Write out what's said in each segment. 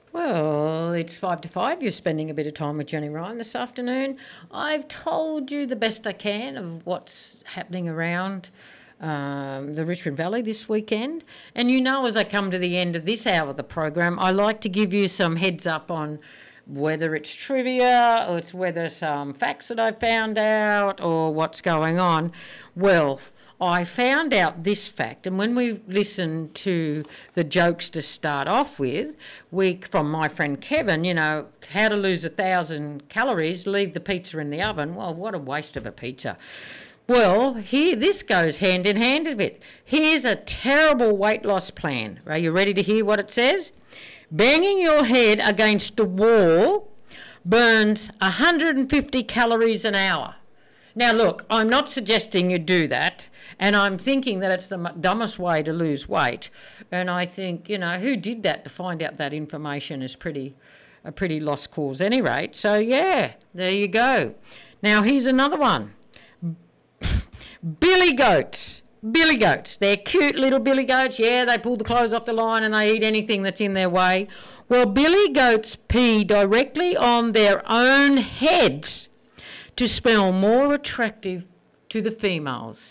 Well, it's 5 to 5. You're spending a bit of time with Jenny Ryan this afternoon. I've told you the best I can of what's happening around the Richmond Valley this weekend. And you know, as I come to the end of this hour of the program, I like to give you some heads up on whether it's trivia or it's whether some facts that I found out or what's going on. Well, I found out this fact, and when we listened to the jokes to start off with, from my friend Kevin, you know, how to lose 1,000 calories, leave the pizza in the oven. Well, what a waste of a pizza. Well, this goes hand in hand with it. Here's a terrible weight loss plan. Are you ready to hear what it says? Banging your head against a wall burns 150 calories an hour. Now, look, I'm not suggesting you do that, and I'm thinking that it's the dumbest way to lose weight. And I think, you know, who did that to find out that information is a pretty lost cause at any rate. So, yeah, there you go. Now, here's another one. Billy goats. Billy goats. They're cute little billy goats. Yeah, they pull the clothes off the line and they eat anything that's in their way. Well, billy goats pee directly on their own heads to smell more attractive to the females.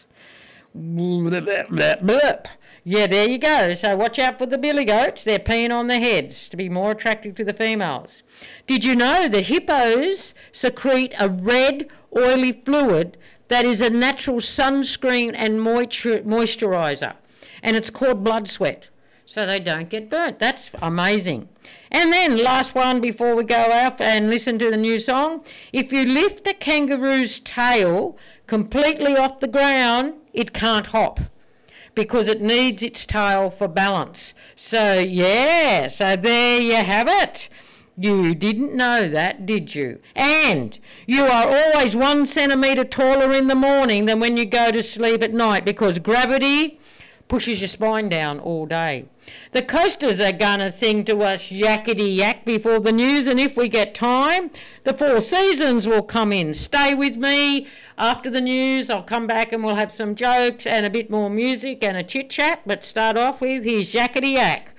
Yeah, there you go. So watch out for the billy goats. They're peeing on their heads to be more attractive to the females. Did you know that hippos secrete a red, oily fluid that is a natural sunscreen and moisturiser, and it's called blood sweat, so they don't get burnt? That's amazing. And then last one before we go out and listen to the new song. If you lift a kangaroo's tail completely off the ground, it can't hop because it needs its tail for balance. So yeah, so there you have it. You didn't know that, did you? And you are always 1 centimetre taller in the morning than when you go to sleep at night because gravity pushes your spine down all day. The Coasters are going to sing to us yakety yak before the news, and if we get time, the Four Seasons will come in. Stay with me after the news. I'll come back and we'll have some jokes and a bit more music and a chit chat, but start off with, here's yakety yak.